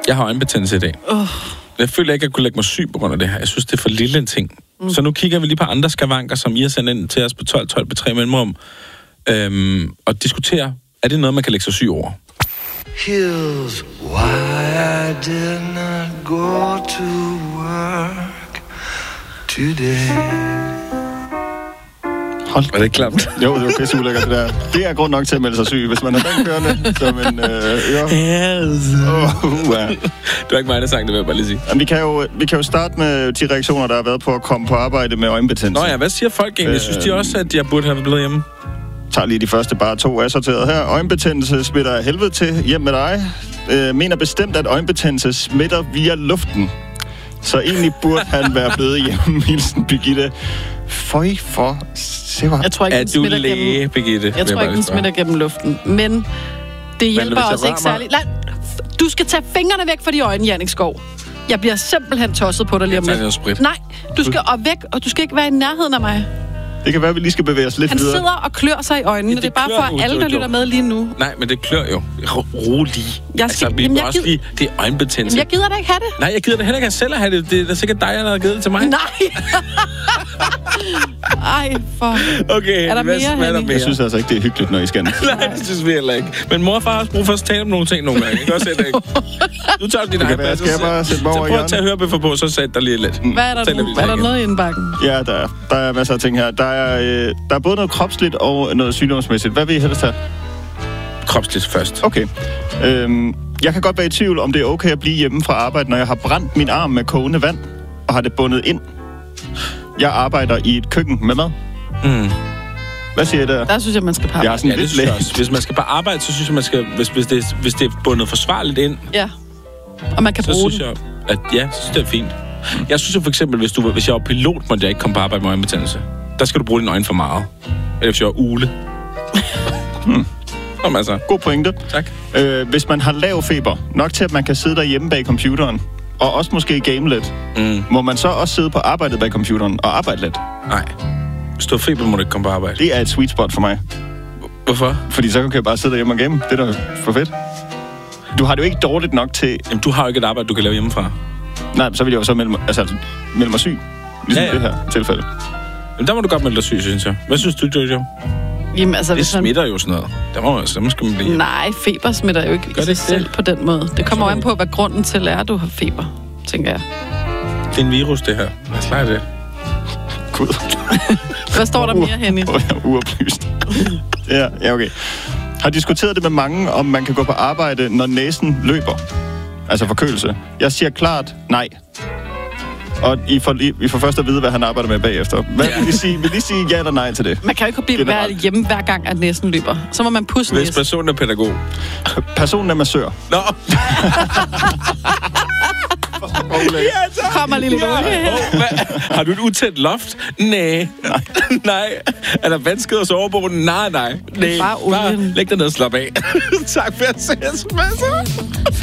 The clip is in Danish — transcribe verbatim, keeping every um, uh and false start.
Jeg har øjenbetændelse i dag. Uh. Jeg føler ikke, at jeg kunne lægge mig syg på grund af det her. Jeg synes, det er for lille en ting. Mm. Så nu kigger vi lige på andre skavanker, som I har sendt ind til os på tolv tolv på tre mellemrum, øhm, og diskuterer, er det noget, man kan lægge sig syg over? Here's why I did not go to work today. Hold. Var det klamt? Jo, det var pisse ulækkert, det der. Det er grund nok til at melde sig syg, hvis man er bandkørende som en øh, øre. Yes. Oh, uh, uh. Det var ikke mig, der sang det, vil jeg bare lige sige. Jamen, vi, kan jo, vi kan jo starte med de reaktioner, der har været på at komme på arbejde med øjenbetændelse. Nå ja, hvad siger folk egentlig? Synes de også, at jeg burde have blevet hjemme? Tager lige de første bare to er sorteret her. Øjenbetændelse smitter af helvede til hjem med dig. Øh, mener bestemt, at øjenbetændelse smitter via luften. Så egentlig burde han være blevet hjemme, hilsen Birgitte. Føj for... Jeg tror ikke, den smitter læge, gennem... Birgitte? Jeg tror ikke, den smitter gennem luften. Men det hjælper Men, også ikke særligt. Lad... Du skal tage fingrene væk fra de øjne, Jannik Skov. Jeg bliver simpelthen tosset på dig lige om lidt. Nej, du skal op væk, og du skal ikke være i nærheden af mig. Det kan være, at vi lige skal bevæge os lidt Han videre. Han sidder og klør sig i øjnene. Ja, det, det er bare for, at alle, der lytter med lige nu. Nej, men det klør jo. Rolig. Jeg skal, altså, vi jamen, jeg også gider... lige, det er øjenbetændelse. Jamen, jeg gider da ikke have det. Nej, jeg gider da heller ikke selv at have det. Det er da sikkert dig, der har givet det til mig. Nej. Ej, for... Okay, er der hvad, mere, hvad er der mere? Jeg synes altså ikke, det er hyggeligt, når I skal. Nej, det synes vi heller ikke. Men mor og far har også brug for at tale om nogle ting nogle gange. Ikke også, Henrik? Du tager din egen plads. Skal jeg bare sætte mig over i hjørnet? Så prøv at tage hørebøffer på, så sæt dig lige lidt. Hvad er der nu? Er der noget i indbakken? Ja, der er. Der er masser af ting her. Der er, øh, der er både noget kropsligt og noget sygdomsmæssigt. Hvad vil I helst have? Kropsligt først. Okay. Øhm, jeg kan godt være i tvivl, om det er okay at blive hjemme fra arbejde, når jeg har brændt min arm med kogende vand og har det bundet ind. Jeg arbejder i et køkken med mad. Mm. Hvad siger I der? Der synes jeg, man skal på arbejde. Jeg er sådan ja, det lidt synes jeg også. Hvis man skal på arbejde, så synes jeg, man skal... Hvis, hvis, det, hvis det er bundet forsvarligt ind... Ja. Og man kan så bruge synes den. jeg, at ja, så synes det er fint. Jeg synes jo for eksempel, hvis, du, hvis jeg var pilot, måtte jeg ikke komme på arbejde med øjenbetændelse. Der skal du bruge dine øjne for meget. Eller hvis jeg var ule. hmm. Kom altså. God pointe. Tak. Øh, hvis man har lav feber, nok til at man kan sidde derhjemme bag computeren, og også måske game lidt, mm. må man så også sidde på arbejdet bag computeren og arbejde lidt? Nej. Hvis du har feber, må du ikke komme på arbejde. Det er et sweet spot for mig. Hvorfor? Fordi så kan jeg bare sidde derhjemme og game. Det er da for fedt. Du har det jo ikke dårligt nok til... Jamen, du har jo ikke et arbejde, du kan lave hjemmefra. Nej, så vil jeg jo så melde mig, altså, melde mig syg. Ligesom ja, ja. det her tilfælde. Jamen, der må du godt melde dig syg, synes jeg. Hvad synes du, Jojo? Jamen, altså, det smitter han... jo sådan noget. Der må man, så skal man blive... Nej, feber smitter jo ikke i sig selv på den måde. Det kommer an på, hvad grunden til er, at du har feber, tænker jeg. Det er en virus, det her. Hvad slags er det? Gud. Hvad står der mere, Henning? Åh, jeg er uoplyst. ja, ja, okay. Har diskuteret det med mange, om man kan gå på arbejde, når næsen løber. Altså forkølelse. Jeg siger klart nej. Og I får, I får først at vide, hvad han arbejder med bagefter. Hvad ja. vil I sige? Vil I sige ja eller nej til det? Man kan jo ikke blive være hjemme hver gang, at næsen løber. Så må man pusse næsen. Hvis personen er pædagog. Personen er massør. Nå. Ja, kommer lige lidt ja. oh, Har du et utæt loft? Næh. Nej. Nej. Er der vandsket og soverbåden? Nej, nej. Nej. Bare, Bare læg dig ned og slap af. Tak for at se.